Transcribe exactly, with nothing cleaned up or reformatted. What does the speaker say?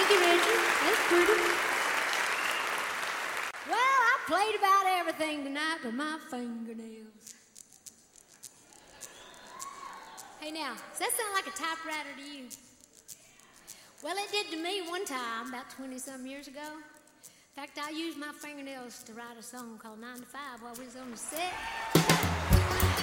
Thank you, Reggie. That's pretty. Well, I played about everything tonight with my fingernails. Hey, now, does that sound like a typewriter to you? Well, it did to me one time, about twenty-some years ago. In fact, I used my fingernails to write a song called nine to five while we was on the set.